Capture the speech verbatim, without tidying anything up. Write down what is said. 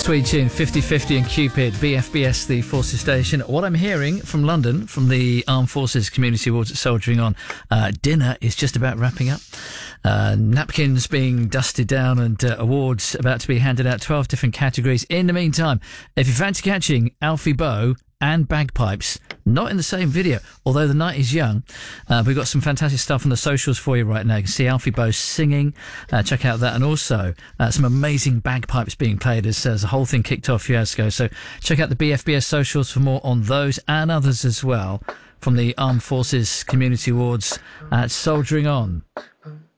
Sweet tune, fifty fifty and Cupid, B F B S, the Forces Station. What I'm hearing from London, from the Armed Forces Community Awards at Soldiering On, uh, dinner is just about wrapping up. Uh, napkins being dusted down and uh, awards about to be handed out, twelve different categories. In the meantime, if you fancy catching Alfie Boe and bagpipes, not in the same video, although the night is young, uh, we've got some fantastic stuff on the socials for you right now. You can see Alfie Boe singing, uh, check out that, and also uh, some amazing bagpipes being played as, as the whole thing kicked off a few hours ago. So check out the B F B S socials for more on those and others as well from the Armed Forces Community Awards at Soldiering On.